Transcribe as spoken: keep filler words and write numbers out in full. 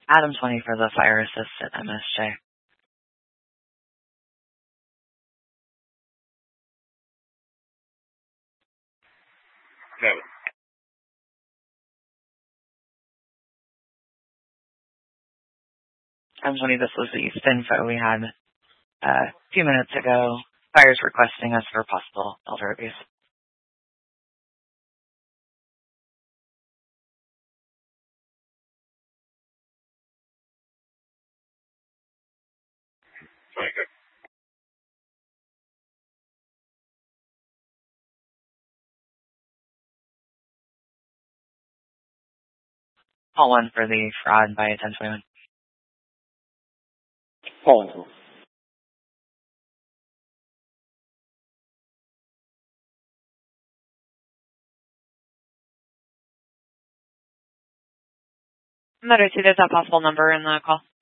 Adam twenty for the fire assist at M S J. No. Adam twenty, this was the info we had uh, a few minutes ago. Fire's requesting us for possible elder abuse. Okay. All one for the fraud by ten twenty-one. Paul Intel. Letter two, there's that possible number in the call.